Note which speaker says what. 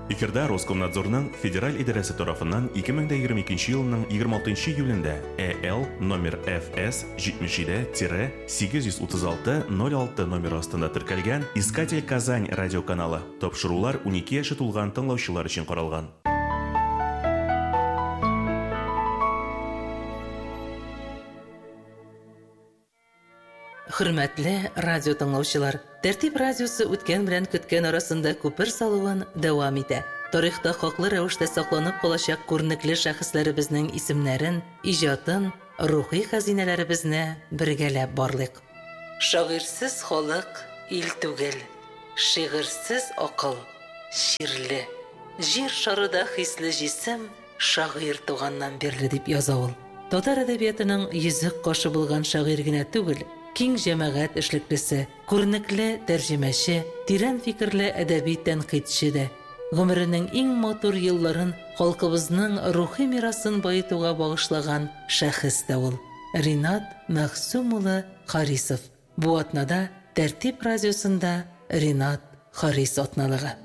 Speaker 1: Эфирда Роскомнадзорның федераль идарәсе тарафыннан 2022 елның 26 июлендә ЭЛ номер ФС 77-836-06 номер астында теркәлгән «Искатель Казань» радиоканалы. Тапшырулар 12 яше тулган тыңлаучылар өчен каралган.
Speaker 2: Хөрмәтле радио тыңлаучылар, Тәртип радиосы үткән белән көткән арасында күпер салуын дәвам итә. Тарихта хаклы рәвештә сакланып калачак күренекле шәхесләребезнең исемнәрен, иҗатын, рухи хәзинәләребезне бергәләп барлыйк. Шагыйрьсез халык ил түгел, шигырьсез акыл ширле. Җир шарында хисле җисем шагыйрь туганнан бирле дип яза ул. Татар әдәбиятының йөзек кашы булган шагыйрь генә түгел, киң җәмәгать эшлеклесе, күренекле тәрҗемәче, тирән фикерле әдәби тәнкыйтьче дә. Гомеренең иң матур елларын халкыбызның рухи мирасын баетуга багышлаган шәхес дә ул. Ринат Мәхсүм улы Харисов. Бу атнада Тәртип радиосында Ринат Харис атналыгы.